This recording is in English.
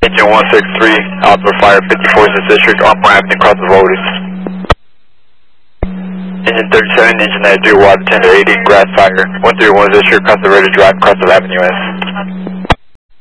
Engine 163, outdoor fire 54th District, on Avenue, across the road is. Engine 37, engine 93, water tender 80, grass fire, 131 District, across the road drive, across the Avenue S.